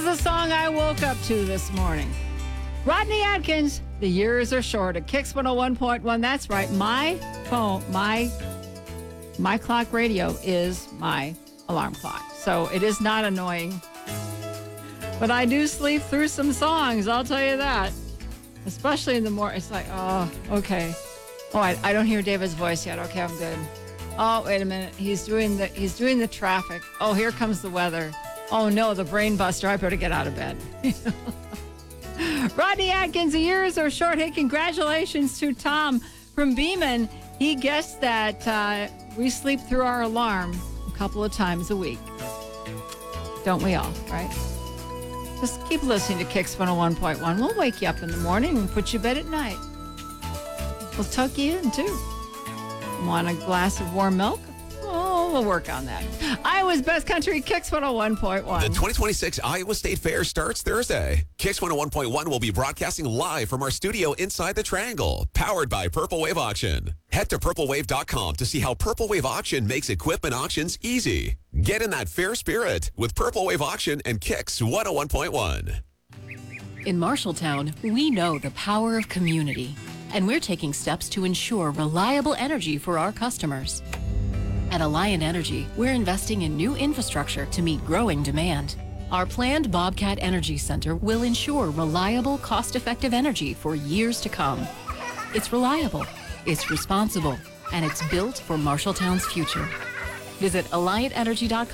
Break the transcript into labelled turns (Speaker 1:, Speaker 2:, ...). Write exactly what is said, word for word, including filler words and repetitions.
Speaker 1: the song I woke up to this morning. Rodney Atkins, The Years Are Short at Kicks one oh one point one. That's right. My phone, my my clock radio is my alarm clock. So it is not annoying. But I do sleep through some songs, I'll tell you that. Especially in the morning. It's like, oh, okay. Oh, I, I don't hear David's voice yet. Okay, I'm good. Oh, wait a minute. He's doing the he's doing the traffic. Oh, here comes the weather. Oh no, the brain buster. I better get out of bed. Rodney Atkins, The Years Are Short. Hey, congratulations to Tom from Beeman. He guessed that uh, we sleep through our alarm a couple of times a week. Don't we all, right? Just keep listening to Kicks one oh one point one. We'll wake you up in the morning and put you to bed at night. We'll tuck you in, too. Want a glass of warm milk? Oh, we'll work on that. Iowa's Best Country, Kicks one oh one point one.
Speaker 2: The twenty twenty-six Iowa State Fair starts Thursday. Kicks one oh one point one will be broadcasting live from our studio inside the Triangle, powered by Purple Wave Auction. Head to purple wave dot com to see how Purple Wave Auction makes equipment auctions easy. Get in that fair spirit with Purple Wave Auction and Kicks one oh one point one.
Speaker 3: In Marshalltown, we know the power of community, and we're taking steps to ensure reliable energy for our customers. At Alliant Energy, we're investing in new infrastructure to meet growing demand. Our planned Bobcat Energy Center will ensure reliable, cost-effective energy for years to come. It's reliable, it's responsible, and it's built for Marshalltown's future. Visit alliant energy dot com.